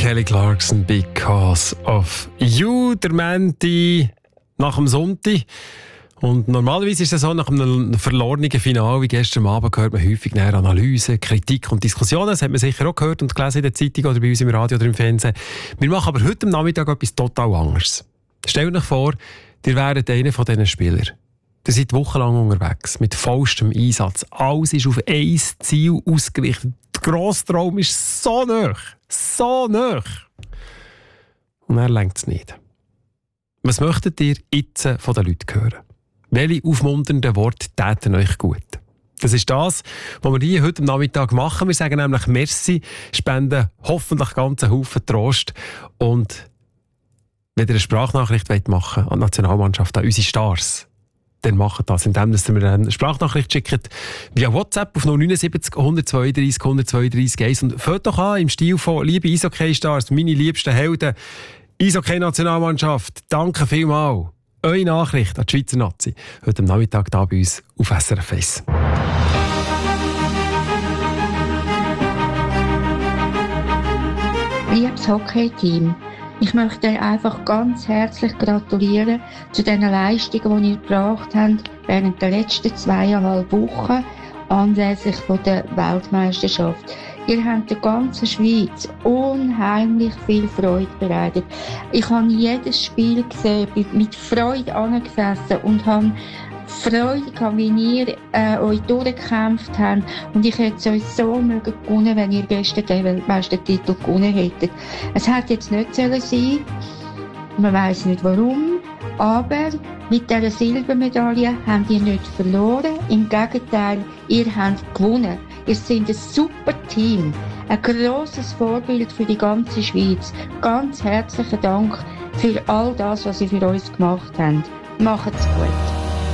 Kelly Clarkson, Because of You, der Menti nach dem Sonntag. Und normalerweise ist es so, nach einem verlorenen Finale wie gestern Abend hört man häufig näher Analyse, Kritik und Diskussionen. Das hat man sicher auch gehört und gelesen in der Zeitung oder bei uns im Radio oder im Fernsehen. Wir machen aber heute am Nachmittag etwas total anderes. Stellt euch vor, ihr wäret einer von diesen Spielern. Ihr seid wochenlang unterwegs, mit vollstem Einsatz. Alles ist auf ein Ziel ausgerichtet. Der Grosstraum ist so nah. So nah. Und er lenkt es nicht. Was möchtet ihr jetzt von den Leuten hören? Welche aufmunternden Worte täten euch gut? Das ist das, was wir hier heute am Nachmittag machen. Wir sagen nämlich Merci, spenden hoffentlich ganz einen Haufen Trost. Und wenn ihr eine Sprachnachricht machen wollt an die Nationalmannschaft, an unsere Stars, dann macht das, indem ihr mir eine Sprachnachricht schickt via WhatsApp auf 079 132 132 1. Und fällt doch an im Stil von «Liebe Eishockey-Stars, meine liebsten Helden, Eishockey-Nationalmannschaft, danke vielmals». Eure Nachricht an die Schweizer Nazi. Heute am Nachmittag hier bei uns auf SRF 1. Liebes Hockey-Team, ich möchte euch einfach ganz herzlich gratulieren zu den Leistungen, die ihr gebracht habt während der letzten 2,5 Wochen anlässlich der Weltmeisterschaft. Ihr habt der ganzen Schweiz unheimlich viel Freude bereitet. Ich habe jedes Spiel gesehen, bin mit Freude angesessen und habe Freude gehabt, wie ihr euch durchgekämpft habt. Und ich hätte es euch so mögen gewonnen, wenn ihr gestern den Weltmeistertitel gewonnen hättet. Es hätte jetzt nicht sein sollen. Man weiss nicht warum. Aber mit dieser Silbermedaille habt ihr nicht verloren. Im Gegenteil, ihr habt gewonnen. Ihr seid ein super Team. Ein grosses Vorbild für die ganze Schweiz. Ganz herzlichen Dank für all das, was ihr für uns gemacht habt. Macht's gut.